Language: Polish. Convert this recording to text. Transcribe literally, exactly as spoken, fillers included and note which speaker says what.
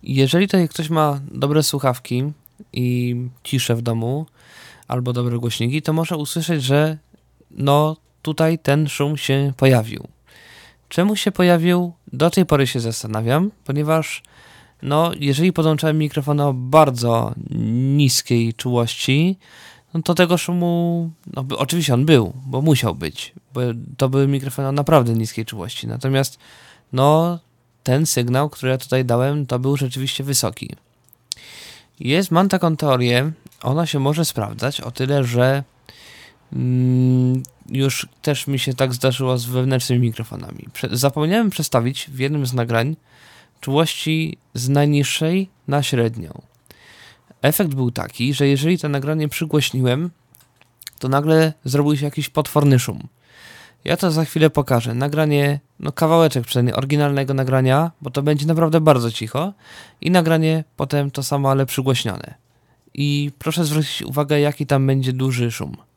Speaker 1: Jeżeli tutaj ktoś ma dobre słuchawki i ciszę w domu, albo dobre głośniki, to może usłyszeć, że no tutaj ten szum się pojawił. Czemu się pojawił? Do tej pory się zastanawiam, ponieważ no jeżeli podłączałem mikrofon o bardzo niskiej czułości, no to tego szumu, no oczywiście on był, bo musiał być, bo to były mikrofony o naprawdę niskiej czułości. Natomiast no ten sygnał, który ja tutaj dałem, to był rzeczywiście wysoki. Jest, mam taką teorię, ona się może sprawdzać o tyle, że mm, już też mi się tak zdarzyło z wewnętrznymi mikrofonami. Prze- zapomniałem przestawić w jednym z nagrań czułości z najniższej na średnią. Efekt był taki, że jeżeli to nagranie przygłośniłem, to nagle zrobił się jakiś potworny szum. Ja to za chwilę pokażę. Nagranie, no kawałeczek przynajmniej oryginalnego nagrania, bo to będzie naprawdę bardzo cicho, i nagranie potem to samo, ale przygłośnione. I proszę zwrócić uwagę, jaki tam będzie duży szum.